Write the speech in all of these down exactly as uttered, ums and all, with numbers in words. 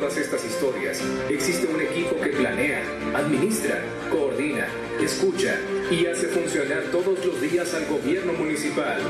todas estas historias, existe un equipo que planea, administra, coordina, escucha y hace funcionar todos los días al gobierno municipal.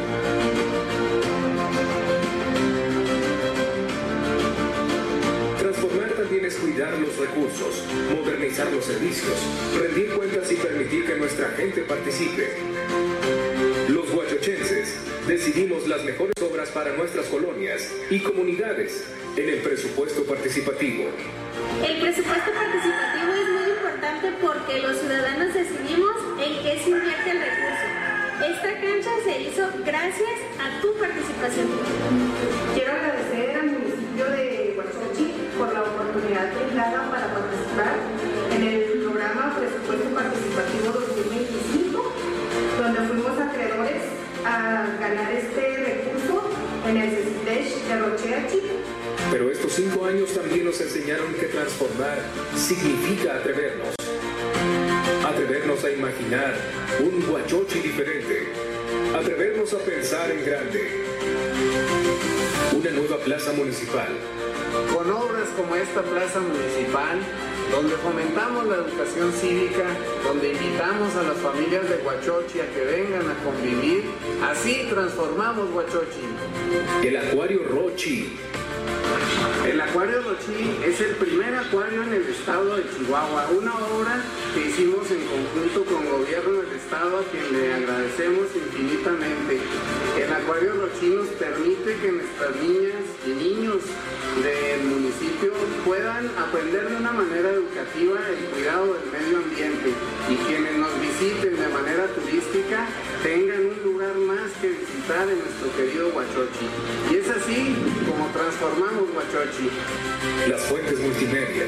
Transformar también es cuidar los recursos, modernizar los servicios, rendir cuentas y permitir que nuestra gente participe. Los huachochenses decidimos las mejores obras para nuestras colonias y comunidades en el presupuesto participativo. El presupuesto participativo es muy importante porque los ciudadanos decidimos en qué se invierte el recurso. Esta cancha se hizo gracias a tu participación. Quiero agradecer al municipio de Huachochi por la oportunidad brindada para participar en el programa Presupuesto Participativo dos mil veinticinco, donde fuimos acreedores a ganar este recurso en el CECITESH de Rocheachi. Pero estos cinco años también nos enseñaron que transformar significa atrevernos. Atrevernos a imaginar un Huachochi diferente. Atrevernos a pensar en grande. Una nueva plaza municipal. Con obras como esta plaza municipal, donde fomentamos la educación cívica, donde invitamos a las familias de Huachochi a que vengan a convivir, así transformamos Huachochi. El Acuario Rochi. El Acuario Rochi es el primer acuario en el estado de Chihuahua, una obra que hicimos en conjunto con el gobierno del estado, a quien le agradecemos infinitamente. El Acuario Rochi nos permite que nuestras niñas y niños del municipio puedan aprender de una manera educativa el cuidado del medio ambiente y quienes nos visiten de manera turística tengan un lugar más que visitar en nuestro querido Huachochi. Y es así como transformamos Huachochi. Las fuentes multimedia.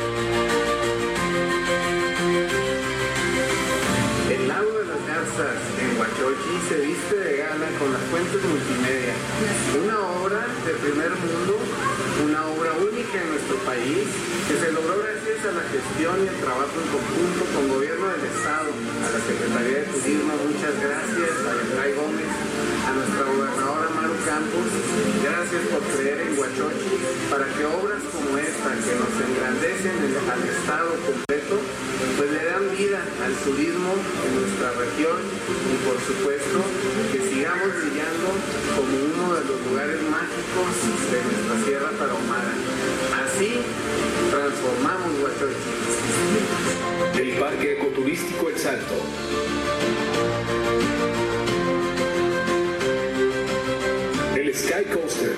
El lago de las Garzas en Huachochi se viste de gala con las fuentes multimedia. Una obra de primer mundo, una obra única en nuestro país, que se logró gracias a la gestión y el trabajo en conjunto con el gobierno del estado, a la Secretaría de Turismo, muchas gracias, a Efraín Gómez, a nuestra gobernadora Maru Campos, gracias por creer en Huachochi, para que obras como esta, que nos engrandecen al estado completo, pues le dan vida al turismo en nuestra región y por supuesto que sigamos brillando como uno de los lugares mágicos de nuestra Sierra Tarahumara. Así transformamos Huachochi. El Parque Ecoturístico El Salto. El Sky Coaster.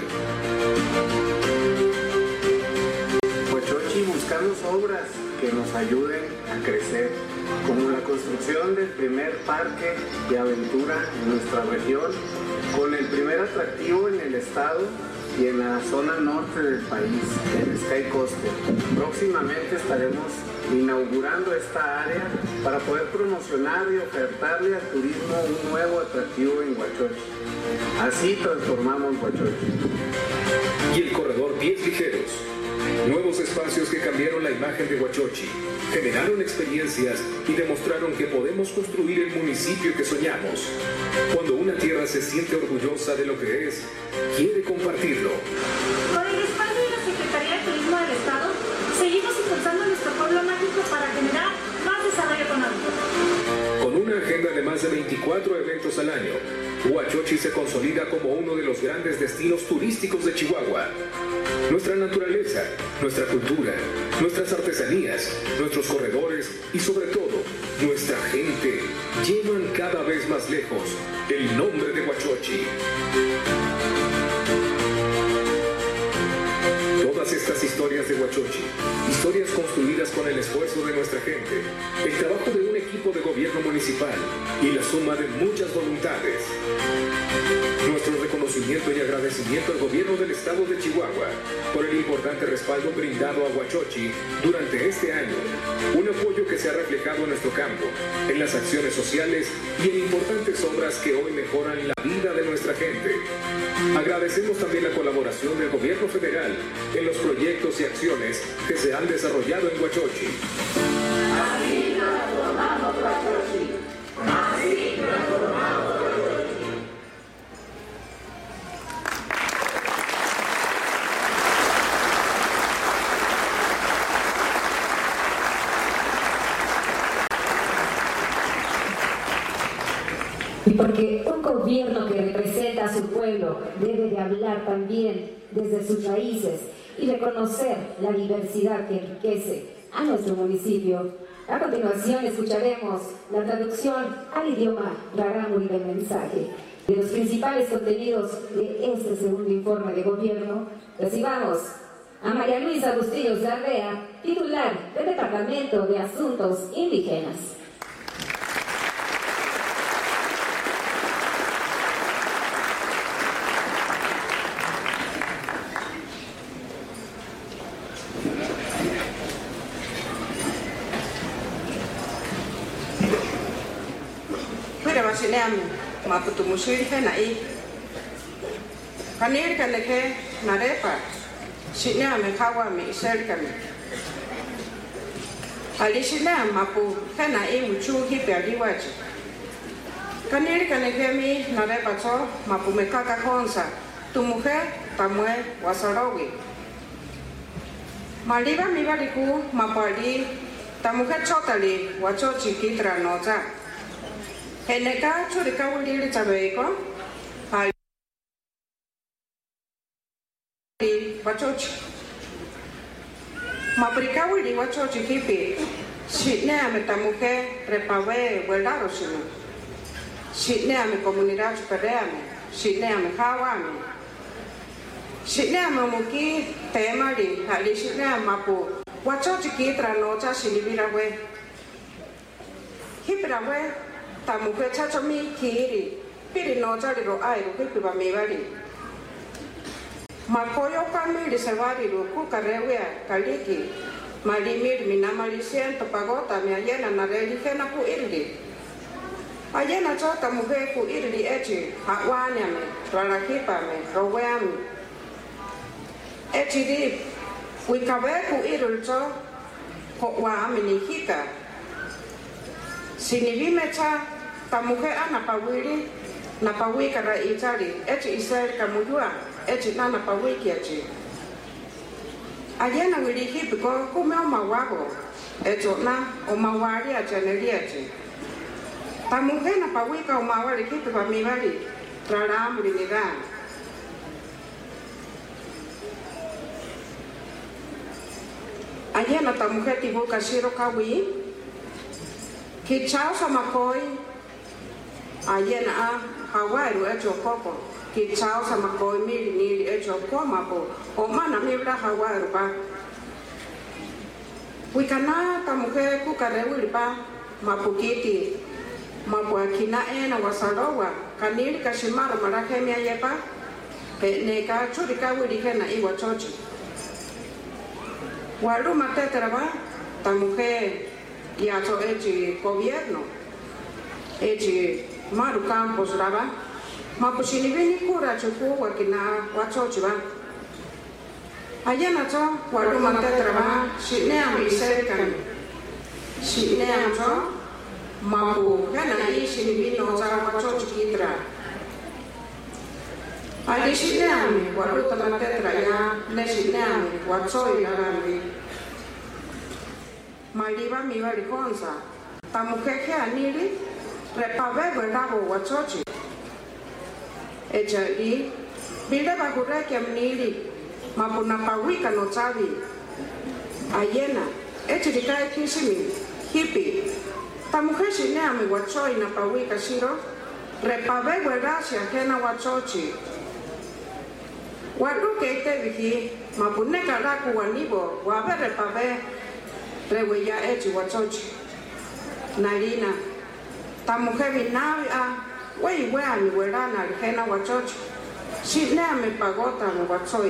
Huachochi, buscamos obras que nos ayuden a crecer, como la construcción del primer parque de aventura en nuestra región, con el primer atractivo en el estado y en la zona norte del país, el Sky Coaster. Próximamente estaremos inaugurando esta área para poder promocionar y ofertarle al turismo un nuevo atractivo en Huachochi. Así transformamos Huachochi. Y el corredor Pies Ligeros. Nuevos espacios que cambiaron la imagen de Huachochi, generaron experiencias y demostraron que podemos construir el municipio que soñamos. Cuando una tierra se siente orgullosa de lo que es, quiere compartirlo. Con el respaldo de la Secretaría de Turismo del Estado, seguimos impulsando nuestro pueblo mágico para generar más desarrollo económico. Con una agenda de más de veinticuatro eventos al año, Huachochi se consolida como uno de los grandes destinos turísticos de Chihuahua. Nuestra naturaleza, nuestra cultura, nuestras artesanías, nuestros corredores y sobre todo, nuestra gente llevan cada vez más lejos el nombre de Huachochi. Todas estas historias de Huachochi, historias construidas con el esfuerzo de nuestra gente, el trabajo de un equipo de gobierno municipal y la suma de muchas voluntades. Nuestro reconocimiento y agradecimiento al gobierno del estado de Chihuahua por el importante respaldo brindado a Huachochi durante este año, un apoyo que se ha reflejado en nuestro campo, en las acciones sociales y en importantes obras que hoy mejoran la vida de nuestra gente. Agradecemos también la colaboración del gobierno federal en los proyectos y acciones que se han desarrollado en Huachochi. Así transformamos Huachochi. Así transformamos Huachochi. pueblo debe de hablar también desde sus raíces y reconocer la diversidad que enriquece a nuestro municipio. A continuación escucharemos la traducción al idioma rarámuri del mensaje. De los principales contenidos de este segundo informe de gobierno, recibamos a María Luisa Bustillos Larrea, titular del Departamento de Asuntos Indígenas. Maputumusiri ke nai kanir kan leke narepa sina me kawa me isel kami ali sina mapu ke nai muchu ki perdi waji kanir kan leke mi narepa cho mapu me kaka konsa tu mujer tamue wasarogi maliba mi baliku mapali ta mujer chotali wacho chikitra noja Heneka churika wuli chabeko ali wachochi maprika wuli wachochi kipi shitne ame tamuke repawe welaro shinu shitne ame comunidad chupereame shitne ame hawame shitne ame muki temali ali shitne ame mapu wachochi kitra nocha shilibira we hipira we ta mujer chacho mi kiri piri no chari ro ai ro kipi ba mi bari ma koyo kamiri se bari ro ku karewe kaliki mali mir mina mali siento pagota mi ayena na religena ku irdi ayena chota mujer ku irdi echi hawanya me rala kipa me roweam echi di wikabe ku irul cho ko wa amini hika sinibime cha ta mujer ana pawiri na pawika ra itali echi isel kamujua echi nana pawiki echi ayena wili hipi ko kume o mawago echo na o mawari a chaneli echi ta mujer na pawika o mawari hipi pa miwali traram liniran ayena ta mujer tibuka shiro kawi ki chao sama koi ayena a hawairu echo koko ki chao sama koi mili nili echo koma po o mana mibra hawairu pa wikana ta mujer kukarewi pa mapukiti mapu akina ena wasalowa kanili kashimara marakemia yepa pe neka churika wili kena iwa chochi walu matetera ba ta mujer y a todo el gobierno, el Maru Campos Raba, Mapuchini Vini Kura Chuku, Wakina, Wachochiva. Allá nacho, Waluma Tetraba, Shineam y Serkan. Shineam cho, Mapu, Gana y Shinibino, Wachochitra. Allí Shineam, Waluta Tetra, ya, Neshineam, Wachoy, Narandi. Maliba mi barikonsa ta mujer que anili repave verdabo wachochi echali bile bagura que anili mapuna pawika no chavi ayena echili kai kisimi hipi ta mujer shine ami wachoi na pawika shiro repave verdasha kena wachochi wadu que te viji mapune karaku wanibo wabe repave Reweya echi wachochi Narina ta mujer vinavi a wey wea mi werana ligena wachochi Shitnea me pagota me wachoi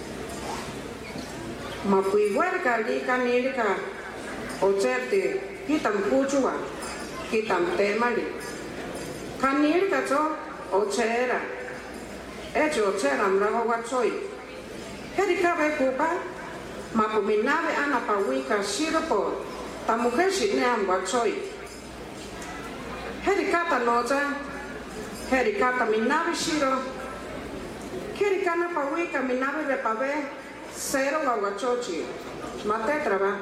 Mapui huerga lika nilika Ocherte kitam kuchua Kitam temali Kanilika cho ochera Echi ochera mrawa wachoi Herika ve kupa Mapu minave ana pawika shiropo ta mujer shitnea mwachoi herikata noja herikata minave shiro herikana pawika minave repave cero wachochi matetraba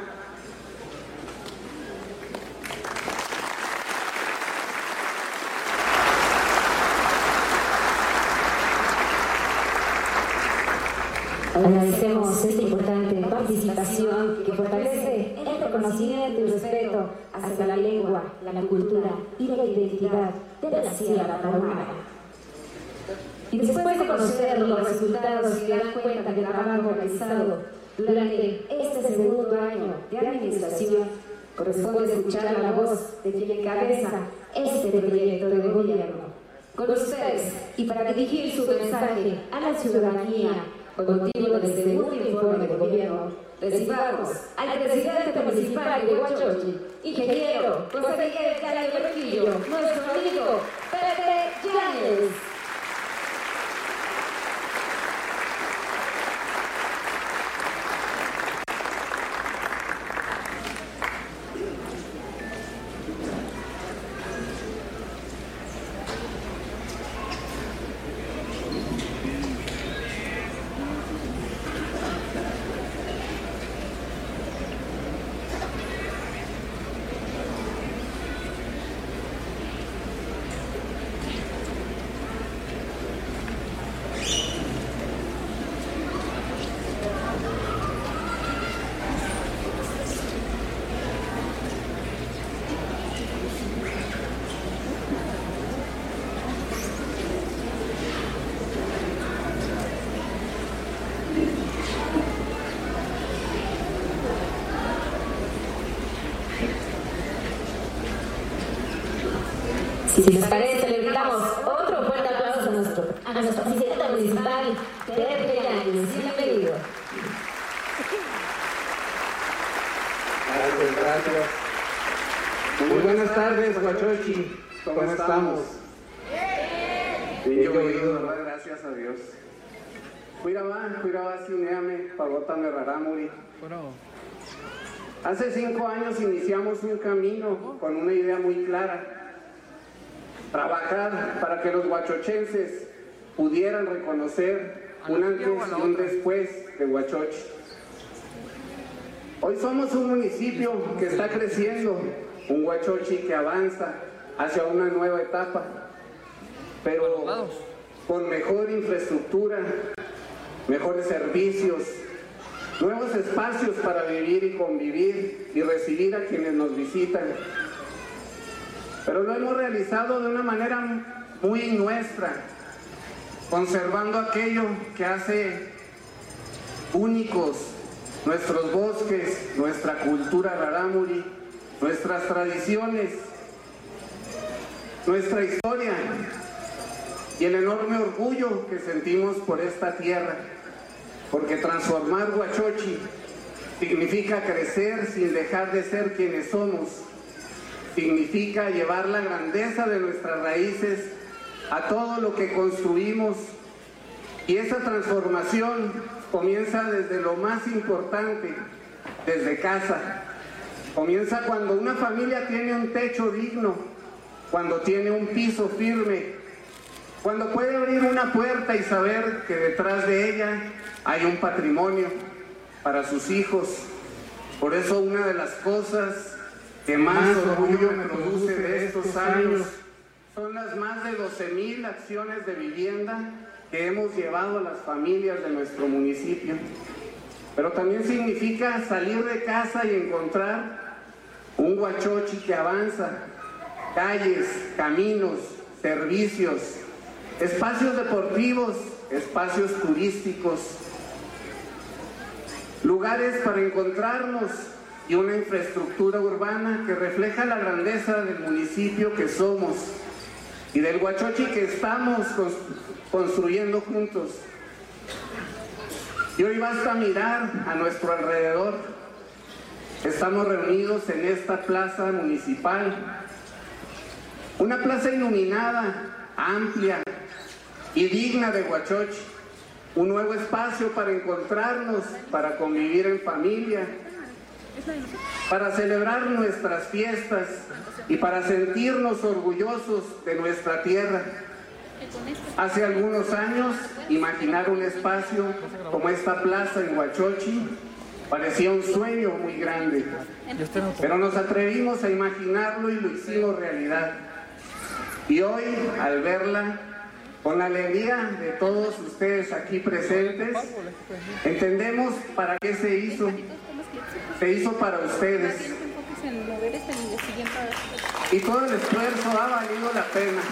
Agradecemos esta importante participación que fortalece el reconocimiento y respeto hacia la lengua, la cultura y la identidad de la Sierra Tarahumara. Y después de conocer los resultados que dan cuenta del trabajo realizado durante este segundo año de administración, corresponde escuchar la voz de quien encabeza este proyecto de gobierno. Con ustedes, y para dirigir su mensaje a la ciudadanía con motivo de este segundo informe de gobierno, recibamos al presidente municipal de Huachochi, ingeniero José Miguel Calle Trujillo, nuestro amigo Pepe Yáñez. Si les parece, le brindamos otro fuerte aplauso a nuestro, a nuestro presidente municipal, Pepe Yáñez. Bienvenido. Gracias, gracias. Muy buenas tardes, Huachochi. ¿Cómo estamos? Bien llovido, ¿verdad? Gracias a Dios. Cuiraba, cuiraba, sineame, pagótame rarámuri. Hace cinco años iniciamos un camino con una idea muy clara. Trabajar para que los huachochenses pudieran reconocer un antes y un después de Huachochi. Hoy somos un municipio que está creciendo, un Huachochi que avanza hacia una nueva etapa, pero con mejor infraestructura, mejores servicios, nuevos espacios para vivir y convivir y recibir a quienes nos visitan. Pero lo hemos realizado de una manera muy nuestra, conservando aquello que hace únicos nuestros bosques, nuestra cultura rarámuri, nuestras tradiciones, nuestra historia y el enorme orgullo que sentimos por esta tierra, porque transformar Huachochi significa crecer sin dejar de ser quienes somos. Significa llevar la grandeza de nuestras raíces a todo lo que construimos, y esa transformación comienza desde lo más importante, desde casa. Comienza cuando una familia tiene un techo digno, cuando tiene un piso firme, cuando puede abrir una puerta y saber que detrás de ella hay un patrimonio para sus hijos. Por eso una de las cosas que más orgullo me produce de estos años son las más de doce mil acciones de vivienda que hemos llevado a las familias de nuestro municipio. Pero también significa salir de casa y encontrar un Huachochi que avanza, calles, caminos, servicios, espacios deportivos, espacios turísticos, lugares para encontrarnos y una infraestructura urbana que refleja la grandeza del municipio que somos y del Huachochi que estamos construyendo juntos. Y hoy basta mirar a nuestro alrededor. Estamos reunidos en esta plaza municipal, una plaza iluminada, amplia y digna de Huachochi, un nuevo espacio para encontrarnos, para convivir en familia, para celebrar nuestras fiestas y para sentirnos orgullosos de nuestra tierra. Hace algunos años, imaginar un espacio como esta plaza en Huachochi parecía un sueño muy grande, pero nos atrevimos a imaginarlo y lo hicimos realidad. Y hoy, al verla, con la alegría de todos ustedes aquí presentes, entendemos para qué se hizo. Se hizo para ustedes. Y todo el esfuerzo ha valido la pena.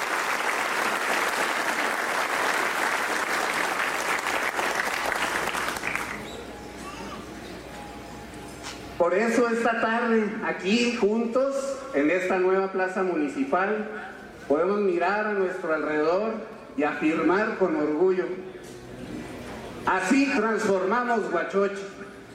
Por eso esta tarde, aquí juntos, en esta nueva plaza municipal, podemos mirar a nuestro alrededor y afirmar con orgullo: así transformamos Huachochi.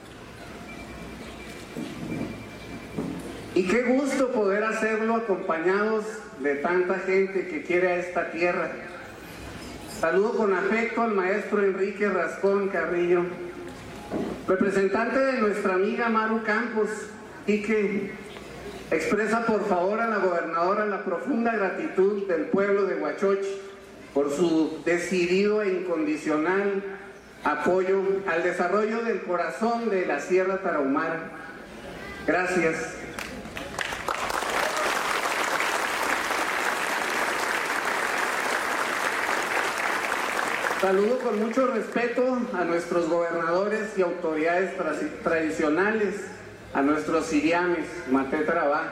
Y qué gusto poder hacerlo acompañados de tanta gente que quiere a esta tierra. Saludo con afecto al maestro Enrique Rascón Carrillo, representante de nuestra amiga Maru Campos, y que expresa por favor a la gobernadora la profunda gratitud del pueblo de Huachochi por su decidido e incondicional apoyo al desarrollo del corazón de la Sierra Tarahumara. Gracias. Saludo con mucho respeto a nuestros gobernadores y autoridades tra tradicionales, a nuestros siriames, Maté Trabá.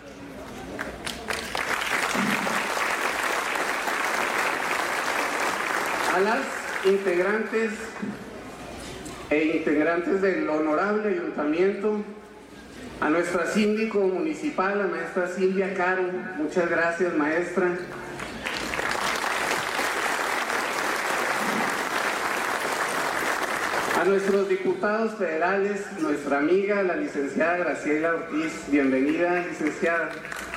A las integrantes e integrantes del honorable ayuntamiento, a nuestra síndico municipal, la maestra Silvia Caro, muchas gracias, maestra. A nuestros diputados federales, nuestra amiga, la licenciada Graciela Ortiz, bienvenida, licenciada.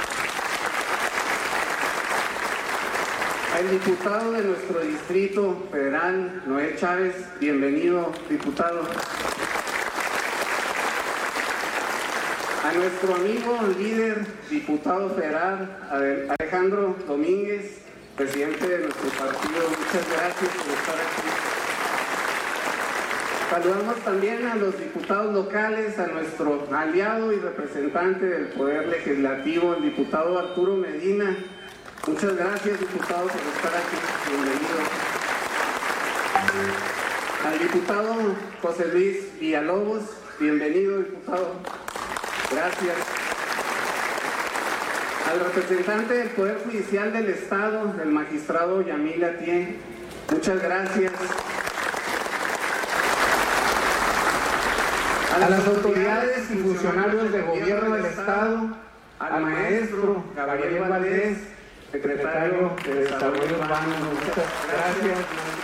Al diputado de nuestro distrito federal, Noé Chávez, bienvenido, diputado. A nuestro amigo, líder, diputado federal, Alejandro Domínguez, presidente de nuestro partido, muchas gracias por estar aquí. Saludamos también a los diputados locales, a nuestro aliado y representante del Poder Legislativo, el diputado Arturo Medina. Muchas gracias, diputado, por estar aquí. Bienvenido. Al diputado José Luis Villalobos, bienvenido, diputado. Gracias. Al representante del Poder Judicial del Estado, el magistrado Yamil Atié, muchas gracias. A las autoridades y funcionarios de gobierno del Estado, al maestro Gabriel Valdés, secretario de Desarrollo Urbano, muchas gracias.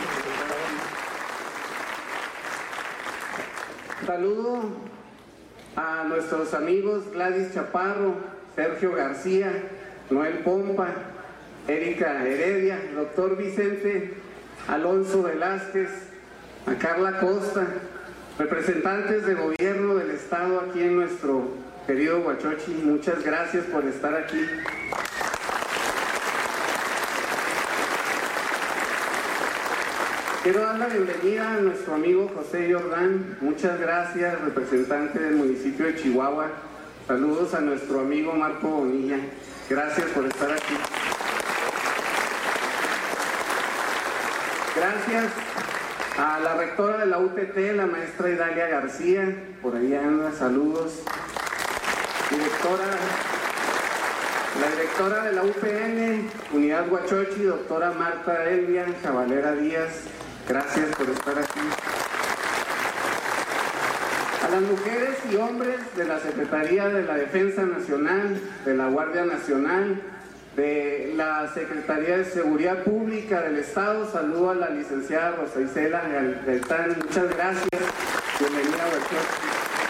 Saludo a nuestros amigos Gladys Chaparro, Sergio García, Noel Pompa, Erika Heredia, doctor Vicente Alonso Velázquez, a Carla Costa, representantes de gobierno del Estado aquí en nuestro querido Huachochi, muchas gracias por estar aquí. Quiero dar la bienvenida a nuestro amigo José Jordán, muchas gracias, representante del municipio de Chihuahua. Saludos a nuestro amigo Marco Bonilla, gracias por estar aquí. Gracias a la rectora de la U T T, la maestra Idalia García, por ahí anda, saludos. Directora, la directora de la U P N, Unidad Huachochi, doctora Marta Elvia Chavalera Díaz, gracias por estar aquí. A las mujeres y hombres de la Secretaría de la Defensa Nacional, de la Guardia Nacional, de la Secretaría de Seguridad Pública del Estado, saludo a la licenciada Rosa Isela Gaitán, muchas gracias, bienvenida a Huachochi.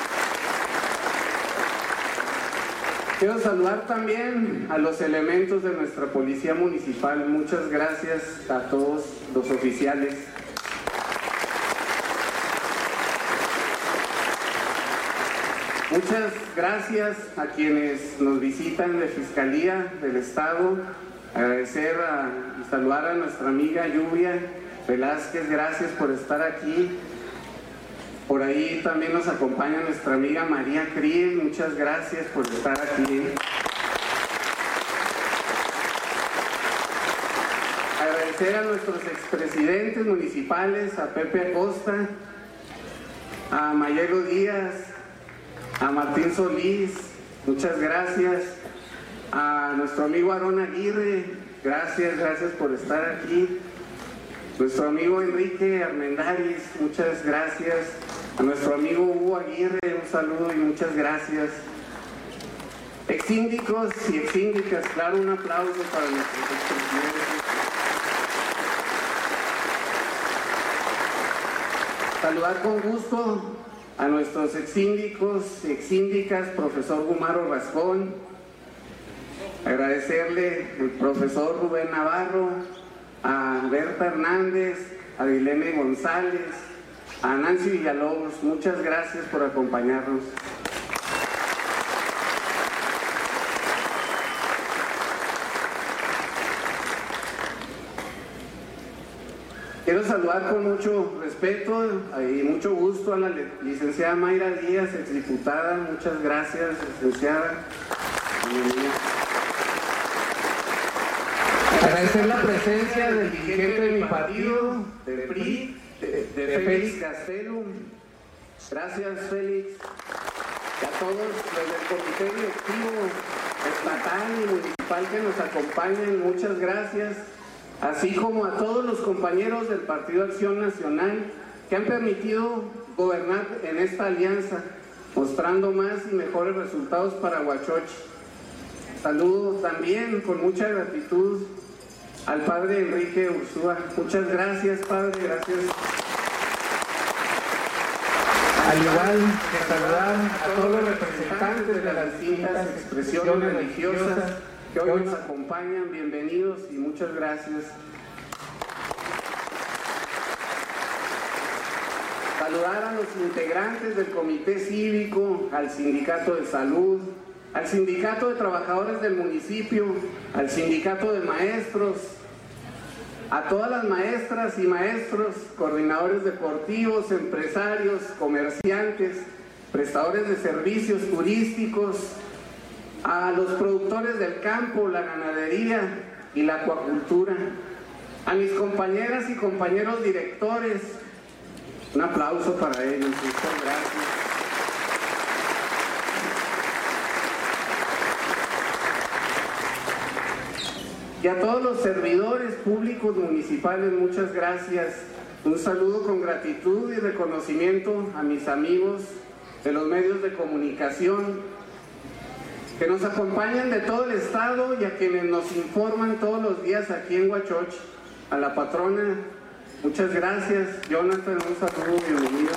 Quiero saludar también a los elementos de nuestra Policía Municipal, muchas gracias a todos los oficiales. Muchas gracias a quienes nos visitan de Fiscalía del Estado, agradecer a, y saludar a nuestra amiga Lluvia Velázquez, gracias por estar aquí. Por ahí también nos acompaña nuestra amiga María Kriel, muchas gracias por estar aquí. Agradecer a nuestros expresidentes municipales, a Pepe Acosta, a Mayelo Díaz, a Martín Solís, muchas gracias. A nuestro amigo Aarón Aguirre, gracias, gracias por estar aquí. Nuestro amigo Enrique Armendáriz, muchas gracias. A nuestro amigo Hugo Aguirre, un saludo y muchas gracias. Exsíndicos y exsíndicas, claro, un aplauso para nuestros expresidentes. Saludar con gusto a nuestros exsíndicos y exsíndicas, profesor Gumaro Rascón. Agradecerle al profesor Rubén Navarro, a Berta Hernández, a Dilene González, a Nancy Villalobos, muchas gracias por acompañarnos. Quiero saludar con mucho respeto y mucho gusto a la licenciada Mayra Díaz, exdiputada, muchas gracias, licenciada. Bienvenida. Agradecer la presencia del dirigente de mi partido, del P R I, de, de Félix Gastelum. Gracias, Félix. Y a todos los del comité directivo estatal y municipal que nos acompañan, muchas gracias. Así como a todos los compañeros del Partido Acción Nacional que han permitido gobernar en esta alianza, mostrando más y mejores resultados para Huachochi. Saludo también con mucha gratitud al padre Enrique Ursúa. Muchas gracias, padre, gracias. Al igual que saludar a todos los representantes de las distintas expresiones religiosas que hoy nos acompañan, bienvenidos y muchas gracias. Saludar a los integrantes del Comité Cívico, al Sindicato de Salud, al Sindicato de Trabajadores del Municipio, al Sindicato de Maestros, a todas las maestras y maestros, coordinadores deportivos, empresarios, comerciantes, prestadores de servicios turísticos, a los productores del campo, la ganadería y la acuacultura, a mis compañeras y compañeros directores, un aplauso para ellos, muchas gracias. Y a todos los servidores públicos municipales, muchas gracias. Un saludo con gratitud y reconocimiento a mis amigos de los medios de comunicación que nos acompañan de todo el estado y a quienes nos informan todos los días aquí en Huachochi. A la patrona, muchas gracias. Jonathan, un saludo, bienvenido.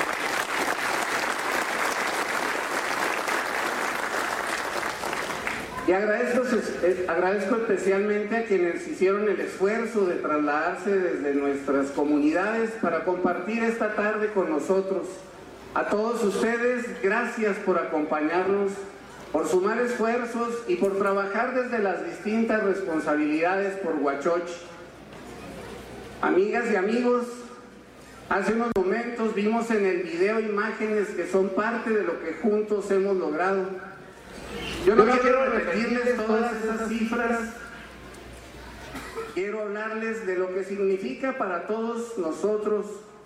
Y agradezco, agradezco especialmente a quienes hicieron el esfuerzo de trasladarse desde nuestras comunidades para compartir esta tarde con nosotros. A todos ustedes, gracias por acompañarnos, por sumar esfuerzos y por trabajar desde las distintas responsabilidades por Huachochi. Amigas y amigos, hace unos momentos vimos en el video imágenes que son parte de lo que juntos hemos logrado. Yo no, Yo no quiero repetirles todas esas cifras, quiero hablarles de lo que significa para todos nosotros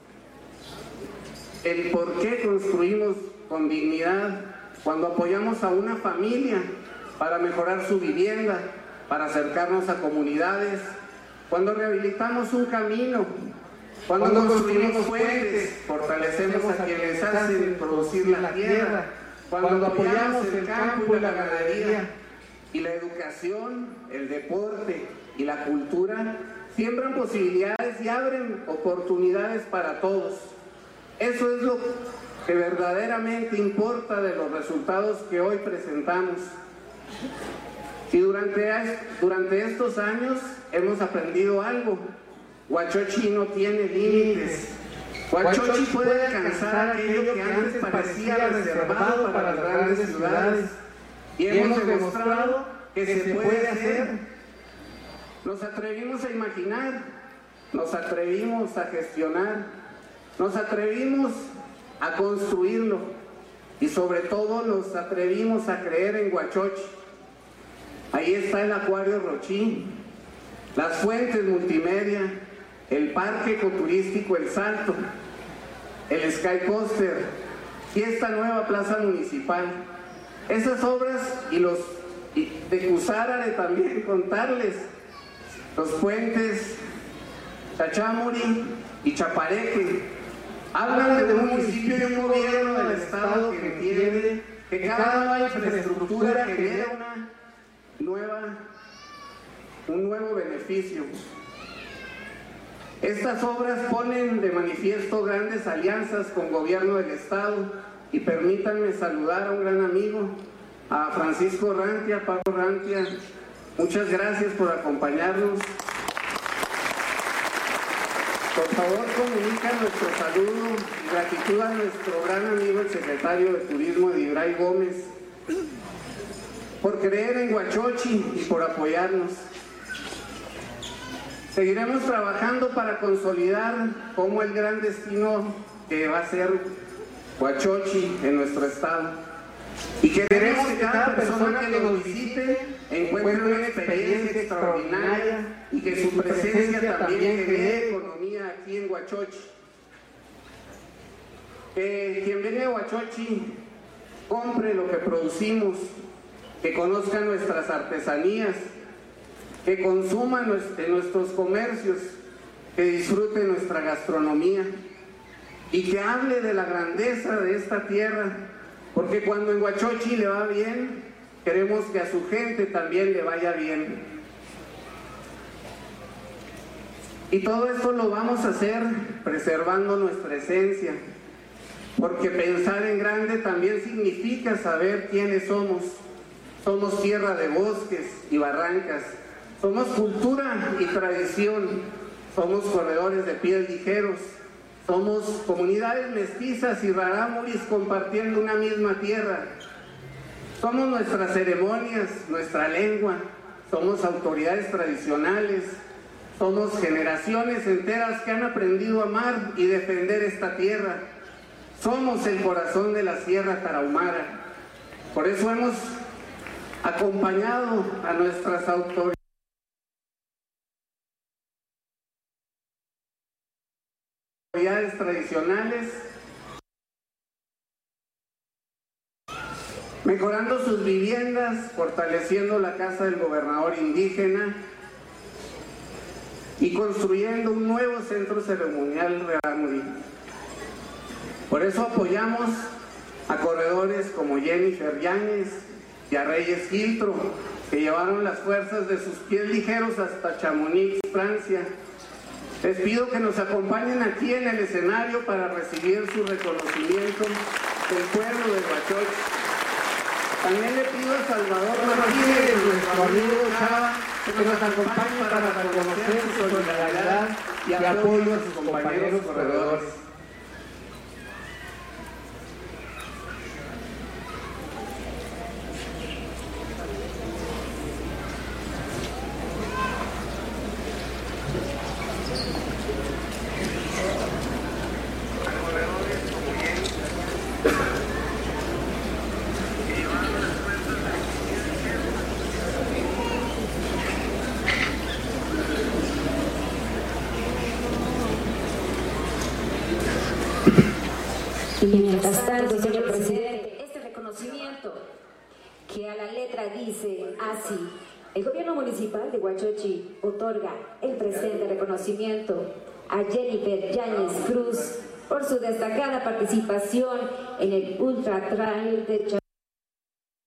el por qué construimos con dignidad cuando apoyamos a una familia para mejorar su vivienda, para acercarnos a comunidades, cuando rehabilitamos un camino, cuando, cuando construimos fuentes, fortalecemos a quienes hacen producir la tierra, cuando apoyamos el campo y la ganadería, y la educación, el deporte y la cultura siembran posibilidades y abren oportunidades para todos. Eso es lo que verdaderamente importa de los resultados que hoy presentamos. Y durante, durante estos años hemos aprendido algo. Huachochi no tiene límites. Huachochi puede alcanzar aquello que antes parecía reservado para las grandes ciudades. Y hemos demostrado que se puede hacer. Nos atrevimos a imaginar, nos atrevimos a gestionar, nos atrevimos a construirlo y sobre todo nos atrevimos a creer en Huachochi. Ahí está el Acuario Rochín, las fuentes multimedia, el parque ecoturístico El Salto, el Sky Coaster y esta nueva plaza municipal. Esas obras y los y de Cusárare también contarles, los puentes Chachamuri y Chapareque, hablan de un municipio y un gobierno del estado que entiende que cada nueva infraestructura genera una nueva, un nuevo beneficio. Estas obras ponen de manifiesto grandes alianzas con gobierno del estado y permítanme saludar a un gran amigo, a Francisco Rantia, Paco Rantia. Muchas gracias por acompañarnos. Por favor, comunica nuestro saludo y gratitud a nuestro gran amigo, el secretario de Turismo, Edibray Gómez, por creer en Huachochi y por apoyarnos. Seguiremos trabajando para consolidar como el gran destino que va a ser Huachochi en nuestro estado. Y queremos que cada persona que nos visite encuentre una experiencia extraordinaria y que su presencia también genere economía aquí en Huachochi. Que quien viene a Huachochi compre lo que producimos, que conozca nuestras artesanías, que consuma en nuestros comercios, que disfrute nuestra gastronomía y que hable de la grandeza de esta tierra, porque cuando en Huachochi le va bien, queremos que a su gente también le vaya bien. Y todo esto lo vamos a hacer preservando nuestra esencia, porque pensar en grande también significa saber quiénes somos. Somos tierra de bosques y barrancas, somos cultura y tradición, somos corredores de pies ligeros, somos comunidades mestizas y rarámuris compartiendo una misma tierra. Somos nuestras ceremonias, nuestra lengua, somos autoridades tradicionales, somos generaciones enteras que han aprendido a amar y defender esta tierra. Somos el corazón de la Sierra Tarahumara. Por eso hemos acompañado a nuestras autoridades tradicionales, mejorando sus viviendas, fortaleciendo la casa del gobernador indígena y construyendo un nuevo centro ceremonial rarámuri. Por eso apoyamos a corredores como Jennifer Yáñez y a Reyes Filtro, que llevaron las fuerzas de sus pies ligeros hasta Chamonix, Francia. Les pido que nos acompañen aquí en el escenario para recibir su reconocimiento del pueblo de Huachochi. También le pido a Salvador Martínez, nuestro amigo Chava, que nos acompañe para reconocer su solidaridad y apoyo a sus compañeros corredores. Y mientras tanto, señor presidente, este reconocimiento que a la letra dice así: el gobierno municipal de Huachochi otorga el presente reconocimiento a Jennifer Yáñez Cruz por su destacada participación en el Ultra Trail de Chamonix.